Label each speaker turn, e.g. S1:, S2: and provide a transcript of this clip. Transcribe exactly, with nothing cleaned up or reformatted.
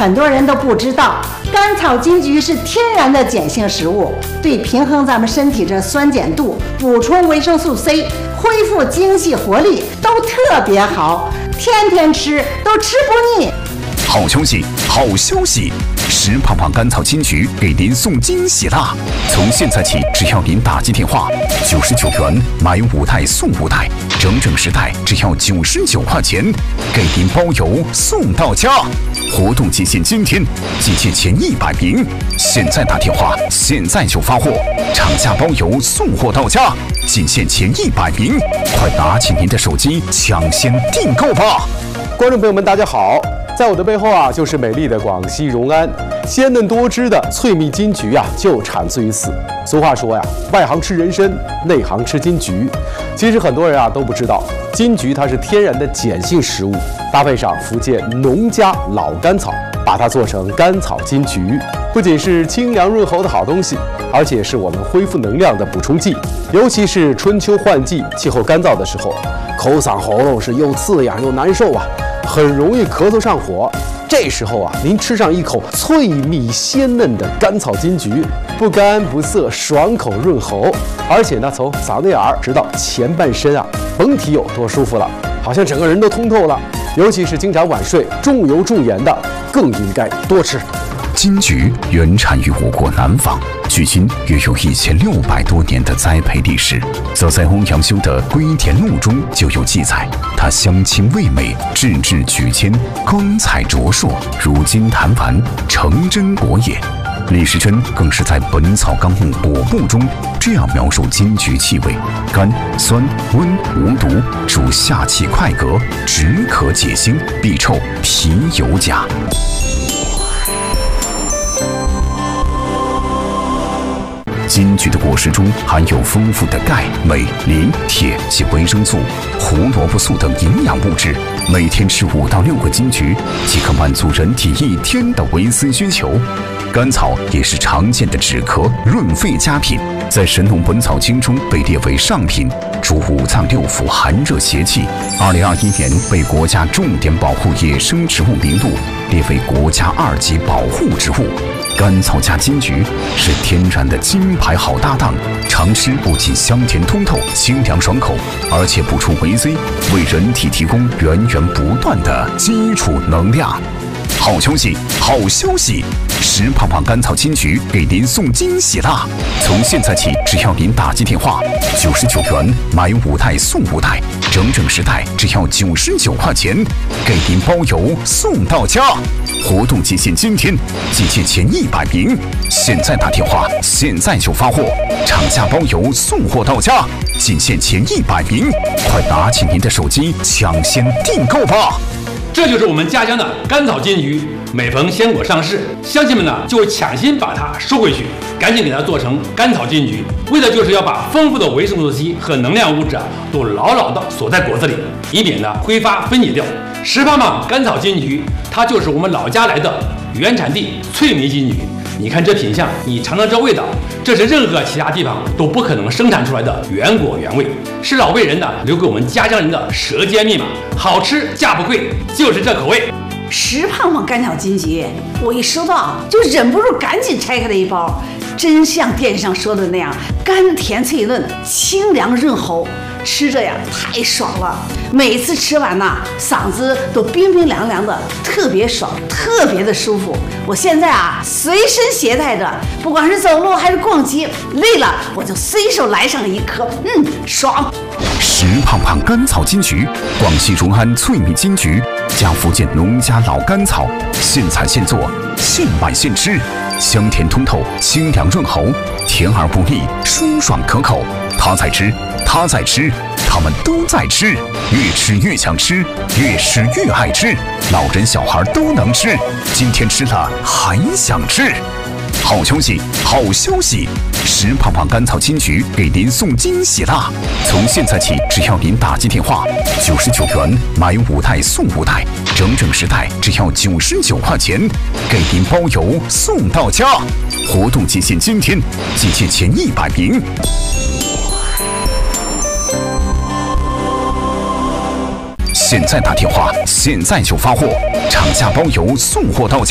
S1: 很多人都不知道，甘草金桔是天然的碱性食物，对平衡咱们身体这酸碱度、补充维生素 C、恢复精细活力都特别好，天天吃都吃不腻。
S2: 好消息，好消息！石胖胖甘草金桔给您送惊喜啦！从现在起，只要您打进电话九十九元买五袋送五袋，整整十袋只要九十九块钱，给您包邮送到家。活动期限今天，寄件前一百名，现在打电话，现在就发货，厂家包邮送货到家，仅限前一百名，快拿起您的手机抢先订购吧！
S3: 观众朋友们，大家好。在我的背后啊，就是美丽的广西融安，鲜嫩多汁的脆蜜金桔啊，就产自于此。俗话说呀，外行吃人参，内行吃金桔。其实很多人啊都不知道，金桔它是天然的碱性食物，搭配上福建农家老甘草，把它做成甘草金桔，不仅是清凉润喉的好东西，而且是我们恢复能量的补充剂。尤其是春秋换季、气候干燥的时候，口嗓喉咙是又刺痒又难受啊。很容易咳嗽上火，这时候啊，您吃上一口脆蜜鲜嫩的甘草金桔，不干不涩，爽口润喉，而且呢，从嗓子眼儿直到前半身啊，甭提有多舒服了，好像整个人都通透了。尤其是经常晚睡、重油重盐的，更应该多吃。
S2: 金桔原产于我国南方，距今约有一千六百多年的栽培历史。早在欧阳修的《归田录》中就有记载，它香清味美，质质菊签，光彩灼烁，如金弹丸，成真果也。李时珍更是在《本草纲目果部》中这样描述金桔气味：甘、酸、温、无毒，主下气快嗝，止渴解腥，避臭，提油甲。金桔的果实中含有丰富的钙、镁、磷、铁及维生素、胡萝卜素等营养物质，每天吃五到六个金桔，即可满足人体一天的维 C 需求。甘草也是常见的止咳润肺佳品，在《神农本草经》中被列为上品，主五脏六腑寒热邪气。二零二一年被国家重点保护野生植物名录列为国家二级保护植物。甘草加金桔是天然的金牌好搭档，常吃不仅香甜通透、清凉爽口，而且补充维 C， 为人体提供源源不断的基础能量。好消息，好消息！石胖胖甘草金桔给您送惊喜啦！从现在起，只要您打进电话九十九元买五袋送五袋，整整十袋只要九十九块钱，给您包邮送到家。活动期限今天，寄件前一百名，现在打电话，现在就发货，厂家包邮送货到家，仅限前一百名，快拿起您的手机抢先订购吧！
S4: 这就是我们家乡的甘草金桔，每逢鲜果上市，乡亲们呢就抢先把它收回去，赶紧给它做成甘草金桔，为的就是要把丰富的维生素 C 和能量物质啊都牢牢的锁在果子里，以免呢挥发分解掉。石胖胖甘草金桔，它就是我们老家来的原产地脆蜜金桔。你看这品相，你尝尝这味道，这是任何其他地方都不可能生产出来的原果原味，是老辈人呢留给我们家乡人的舌尖密码。好吃价不贵，就是这口味。
S5: 石胖胖甘草金桔，我一收到就忍不住赶紧拆开了一包，真像电视上说的那样，甘甜脆嫩，清凉润喉。吃着呀太爽了，每次吃完呐，嗓子都冰冰凉凉的，特别爽，特别的舒服。我现在啊随身携带着，不管是走路还是逛街，累了我就随手来上一颗，嗯，爽。
S2: 石胖胖甘草金桔，广西融安脆蜜金桔加福建农家老甘草，现采现做，现买现吃，香甜通透，清凉润喉，甜而不腻，舒爽可口。他在吃，他在吃，他们都在吃，越吃越想吃，越吃越爱吃，老人小孩都能吃，今天吃了还想吃。好消息，好消息！石胖胖甘草金桔给您送惊喜啦！从现在起，只要您打进电话九十九元买五袋送五袋，整整十袋只要九十九块钱，给您包邮送到家。活动期限今天，寄件前一百名。现在打电话，现在就发货，厂家包邮送货到家。